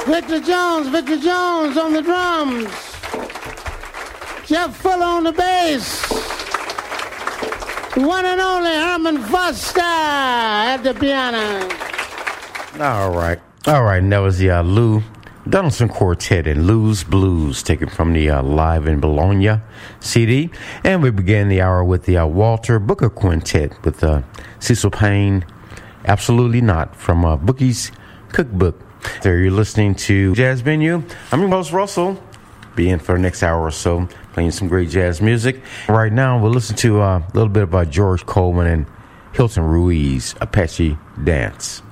Victor Jones on the drums. Jeff Fuller on the bass. One and only Herman Foster at the piano. All right. And that was the Lou Donaldson Quartet and Lou's Blues, taken from the Live in Bologna CD. And we began the hour with the Walter Booker Quintet with Cecil Payne, Absolutely Not, from Bookie's Cookbook. There you're listening to Jazz Venue. I'm your host, Russell. Be in for the next hour or so, playing some great jazz music. Right now, we'll listen to a little bit about George Coleman and Hilton Ruiz, Apache Dance.